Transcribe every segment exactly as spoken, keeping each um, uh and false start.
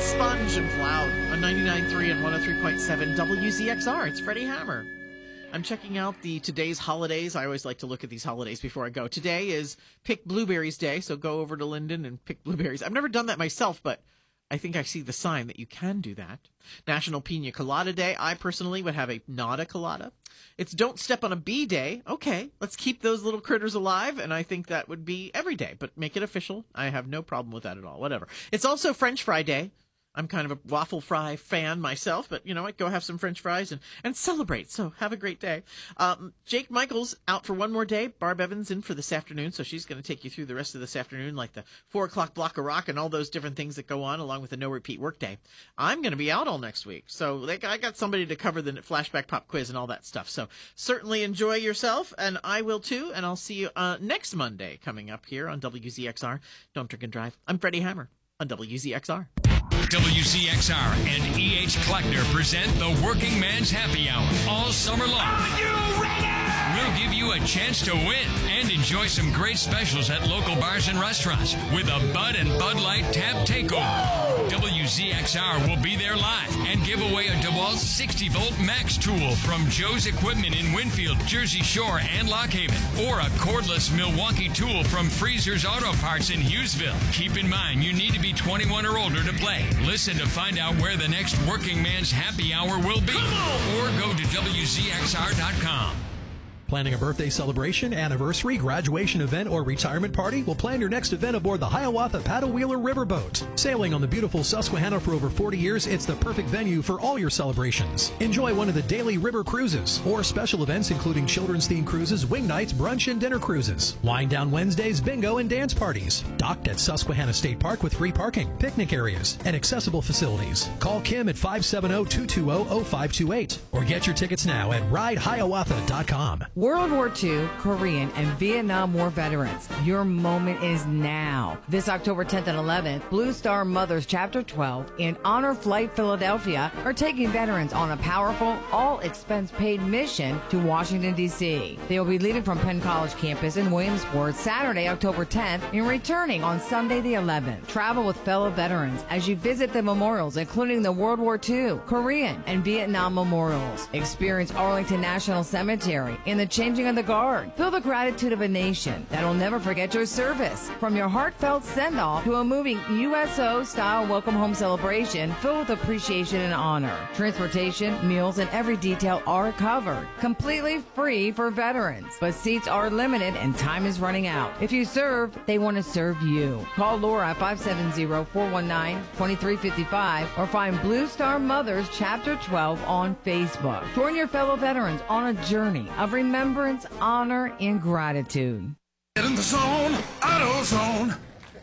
Sponge and Cloud on ninety-nine point three and one oh three point seven W Z X R. It's Freddie Hammer. I'm checking out the today's holidays. I always like to look at these holidays before I go. Today is Pick Blueberries Day, so go over to Linden and pick blueberries. I've never done that myself, but I think I see the sign that you can do that. National Pina Colada Day. I personally would have a Nada Colada. It's Don't Step on a Bee Day. Okay, let's keep those little critters alive, and I think that would be every day, but make it official. I have no problem with that at all. Whatever. It's also French Fry Day. I'm kind of a waffle fry fan myself, but you know what? Go have some French fries and, and celebrate. So have a great day. Um, Jake Michaels out for one more day. Barb Evans in for this afternoon, so she's going to take you through the rest of this afternoon, like the four o'clock block of rock and all those different things that go on, along with the no repeat workday. I'm going to be out all next week, so like, I got somebody to cover the flashback pop quiz and all that stuff. So certainly enjoy yourself, and I will too. And I'll see you uh, next Monday coming up here on W Z X R. Don't drink and drive. I'm Freddie Hammer on W Z X R. W Z X R and E H. Kleckner present the Working Man's Happy Hour all summer long. Are you ready? We'll give you a chance to win and enjoy some great specials at local bars and restaurants with a Bud and Bud Light Tap Takeover. W Z X R will be there live and give away a DeWalt sixty volt Max tool from Joe's Equipment in Winfield, Jersey Shore, and Lock Haven, or a cordless Milwaukee tool from Freezer's Auto Parts in Hughesville. Keep in mind, you need to be twenty-one or older to play. Listen to find out where the next Working Man's Happy Hour will be, or go to W Z X R dot com. Planning a birthday celebration, anniversary, graduation event, or retirement party? Well, plan your next event aboard the Hiawatha Paddle Wheeler Riverboat. Sailing on the beautiful Susquehanna for over forty years, it's the perfect venue for all your celebrations. Enjoy one of the daily river cruises or special events including children's themed cruises, wing nights, brunch, and dinner cruises. Wind down Wednesdays, bingo, and dance parties. Docked at Susquehanna State Park with free parking, picnic areas, and accessible facilities. Call Kim at five seven zero, two two zero, zero five two eight or get your tickets now at ride hiawatha dot com. World War Two, Korean, and Vietnam War veterans, your moment is now. This October tenth and eleventh, Blue Star Mothers Chapter twelve and Honor Flight Philadelphia are taking veterans on a powerful, all-expense-paid mission to Washington, D C They will be leaving from Penn College campus in Williamsport Saturday, October tenth, and returning on Sunday the eleventh. Travel with fellow veterans as you visit the memorials, including the World War Two, Korean, and Vietnam memorials. Experience Arlington National Cemetery and the changing of the guard. Feel the gratitude of a nation that'll never forget your service. From your heartfelt send-off to a moving U S O-style welcome home celebration filled with appreciation and honor. Transportation, meals, and every detail are covered. Completely free for veterans. But seats are limited and time is running out. If you serve, they want to serve you. Call Laura at five seven zero, four one nine, two three five five or find Blue Star Mothers Chapter twelve on Facebook. Join your fellow veterans on a journey of remembrance, honor, and gratitude. Get in the zone, AutoZone.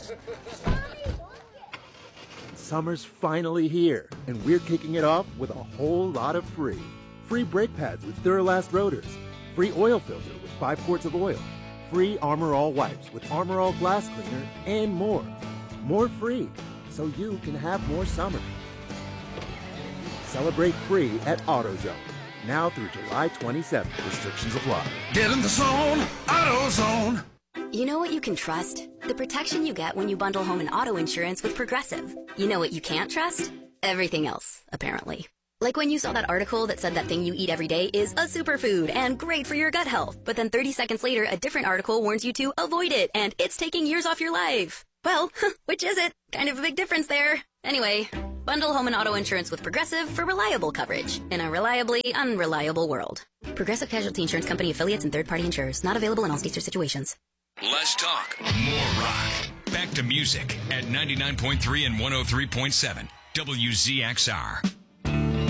Summer's finally here, and we're kicking it off with a whole lot of free. Free brake pads with Duralast rotors. Free oil filter with five quarts of oil. Free Armor All wipes with Armor All glass cleaner, and more. More free, so you can have more summer. Celebrate free at AutoZone. Now through July twenty-seventh. Restrictions apply. Get in the zone, AutoZone. You know what you can trust? The protection you get when you bundle home and auto insurance with Progressive. You know what you can't trust? Everything else, apparently. Like when you saw that article that said that thing you eat every day is a superfood and great for your gut health, but then thirty seconds later, a different article warns you to avoid it and it's taking years off your life. Well, which is it? Kind of a big difference there. Anyway, bundle home and auto insurance with Progressive for reliable coverage in a reliably unreliable world. Progressive Casualty Insurance Company affiliates and third-party insurers. Not available in all states or situations. Less talk, more rock. Back to music at ninety-nine point three and one oh three point seven W Z X R.